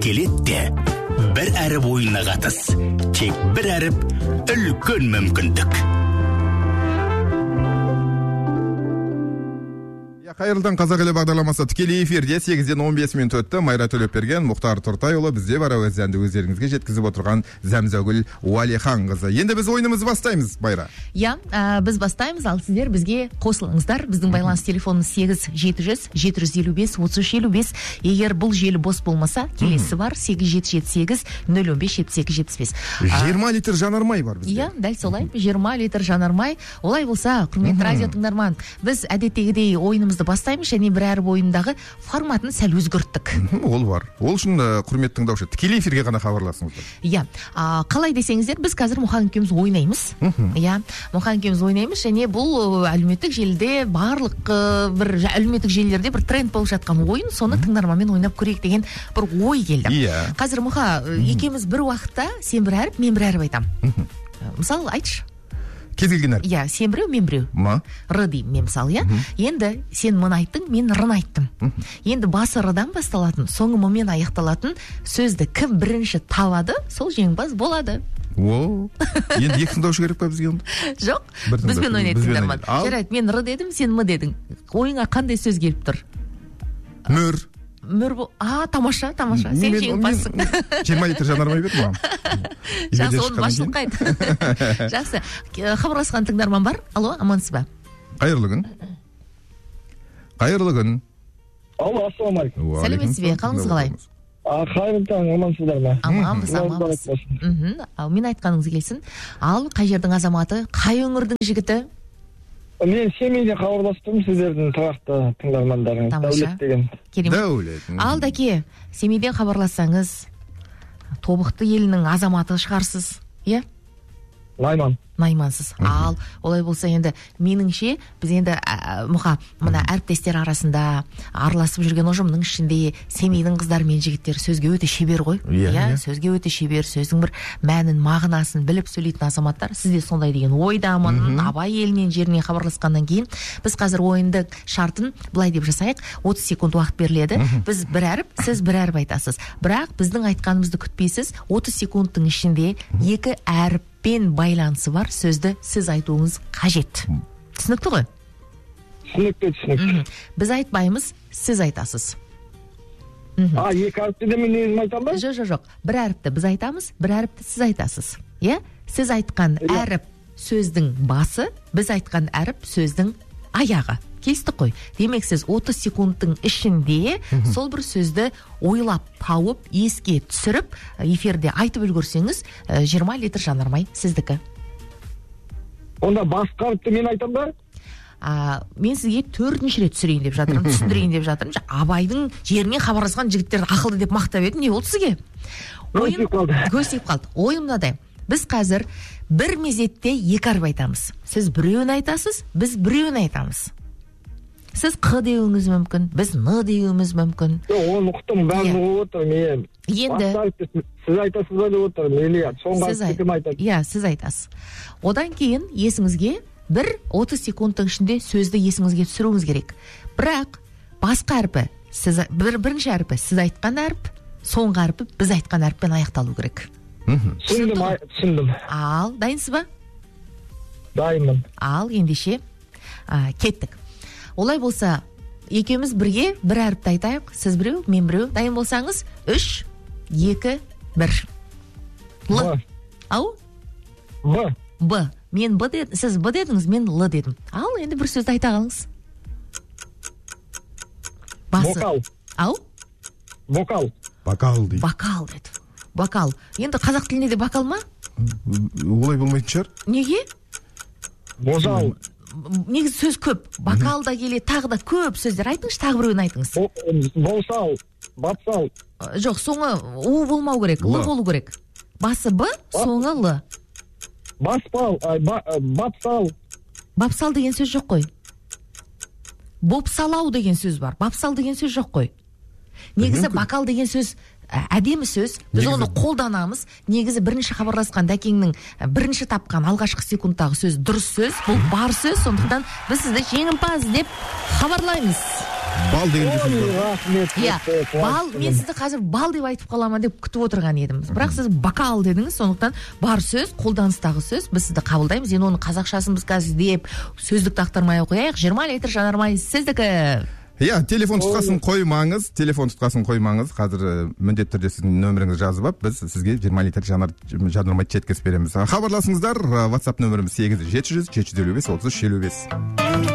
келетте. Бір әріп ойынына қатыс. Тек бір әріп үлкен мүмкіндік. Қайырлы қазақ елі бағдарламасы тікелей эфирде 8-ден 15 минут өтті. Майра Төлепберген, Мұхтар Тұртайұлы бізде бар әуезенді өздеріңізге жеткізіп отырған Зәмзәгүл Уәлиханқызы. Енді біз ойынымызды бастаймыз, Майра. Біз бастаймыз, ал сіздер бізге қосылыңыздар. Біздің байланыс телефонымыз 8-700-755-3355. Егер бұл желі бос болмаса, келесі бар 8-778-015-78-75. 20 литр жанармай бар бізде. Дәл солай, 20 литр жанармай. Олай болса, құрметті радио тыңдарман, біз әдеттегідей ойынымызды бастаймыз, және бір әріп ойындағы форматын сәл өзгерттік. Ол бар. Ол үшін құрметті тыңдаушы, тікелей эфирге ғана хабарласыңыздар. Қалай десеңіздер, біз қазір Мұхан екеуміз ойнаймыз. Мұхан екеуміз ойнаймыз, және бұл әлеуметтік желіде барлық бір әлеуметтік желілерде бір тренд болып жатқан ойын, соны тыңдарманмен ойнап көрейік деген бір ой келді. Қазір Мұха, екеуміз бір уақытта сен бір әріп, мен бір әріп айтам. Мысалы, айтшы. Кез келген әріп. Сен біреу, мен біреу. Р деймін, мен мысалы, Енді сен мұны айттың, мен рын айттым. Енді басы рыдан басталатын, соңы мұмен аяқталатын сөзді кім бірінші табады, сол жеңімпаз болады. Енді екі тыңдаушы керек па бізге? Жоқ, бізбен ойнайды тыңдарман. Жарайды, мен р дедім, сен м дедің. Ойыңа қандай сөз келіп тұр? Мөр. Тамаша. Сен жеңімпазсың. 20 литр жанармай берді маған. Жақсы, оны басшылыққа айт. Жақсы, хабарласқан тыңдарман бар. Алло, амансыз ба? Қайырлы күн. Алло, ассалаумалейкум. Сәлеметсіз бе, қалыңыз қалай? Қайырлы таң, амансыздар ма? Аманбыз. Мен айтқаныңыз келсін. Ал қай жердің азаматы, қай өңірдің жігіті? Мен Семейден хабарластым, сіздердің тұрақты тыңдармандарыңыз. Дәулет деген. Дәулет. Ал Дәке, Семейден хабарлассаңыз, Тобықты елінің азаматы шығарсыз, Наймансыз. Ал, олай болса енді меніңше, біз енді Мұха, мына әріптестер арасында араласып жүрген ұжымның ішінде Семейдің қыздар мен жігіттер сөзге өте шебер ғой. Сөзге өте шебер, сөздің бір мәнін, мағынасын біліп сөйлейтін азаматтар. Сізде сондай деген ойдамын. Абай елінен жеріне хабарласқаннан кейін біз қазір ойынды шартын былай деп жасайық. 30 секунд уақыт беріледі. Біз бір әріп, сіз бір әріп айтасыз. Бірақ біздің айтқанымызды күтпейсіз. 30 секундтың ішінде екі әріп пен байланысы бар сөзді сіз айтуыңыз қажет. Түсінікті ғой? Түсінікті. Біз айтпаймыз, сіз айтасыз. Екі әріпті де мен өзім айтам ба? Жоқ. Бір әріпті біз айтамыз, бір әріпті сіз айтасыз. Сіз айтқан әріп сөздің басы, біз айтқан әріп сөздің аяғы. Келістік қой. Демек сіз 30 секундтың ішінде сол бір сөзді ойлап, тауып, еске түсіріп, эфирде айтып үлгерсеңіз, 20 литр жанармай сіздікі. Онда басқа әріпті мен айтам ба? Мен сізге 4-ші рет түсірейін деп жатырмын, түсіндірейін деп жатырмын. Абайдың жеріне хабарласқан жігіттерді ақылды деп мақтап едім, не болды сізге? Көсейіп қалды. Ойым мынадай. Біз қазір бір мезетте екі әріп айтамыз. Сіз біреуін айтасыз, біз біреуін айтамыз. Сіз қ деуіңіз мүмкін, біз н деуіміз мүмкін. Оны ұқтым, бәрін отыр, мен. Енді сіз айтасыз ба деп отыр, сіз айтасыз. Одан кейін есіңізге бір 30 секундтың ішінде сөзді есіңізге түсіруіңіз керек. Бірақ басқа әрпі, бірінші әрпі сіз айтқан әріп, соңғы әрпі біз айтқан әріппен аяқталу керек. Түсіндім. Ал, дайынсыз ба? Дайынмын. Ал, ендеше кеттік. Олай болса, екеуміз бірге бір әріпті айтайық. Сіз біреу, мен біреу. Дайын болсаңыз, 3, 2, 1. Л. Ау? Б. Мен Б дедім, сіз Б дедіңіз, мен Л дедім. Ал, енді бір сөзді айта қалыңыз. Бокал. Ау? Бокал. Бокал дейді. Бокал деді. Бокал. Енді қазақ тілінде де бокал ма? Олай болмайтын шығар. Неге? Бозал. Негізі сөз көп. Бокалда келе, тағы да көп сөздер. Айтыңыз, тағы біреуін айтыңыз. Болсал, бапсал. Жоқ, соңы У болмау керек, Л болу керек. Басы Б, соңы Л. Баспал, бапсал. Бапсал деген сөз жоқ қой. Бопсалау деген сөз бар. Бапсал деген сөз жоқ қой. Негізі бокал деген сөз әдемі сөз, біз оны қолданамыз. Негізі бірінші хабарласқан Дәкеңнің бірінші тапқан алғашқы секундтағы сөз дұрыс сөз, бұл бар сөз, сондықтан біз сізді жеңімпаз деп хабарлаймыз. бал деген рахмет. Иә, бал, мен сізді қазір бал деп айтып қаламын деп күтіп отырған едім. Бірақ сіз бокал дедіңіз, сондықтан бар сөз, қолданыстағы сөз, біз сізді қабылдаймыз. Енді оның қазақшасын біз қазір деп сөздік тақтырмай қояйық. 20 литр жанармай сіздікі. Иә, телефон тұтқасын қоймаңыз. Қазір міндетті түрде сіздің нөміріңізді жазып алып, біз сізге 20 литр жанармай жеткізіп береміз. Хабарласыңыздар. WhatsApp нөміріміз 8 700 755 33 55.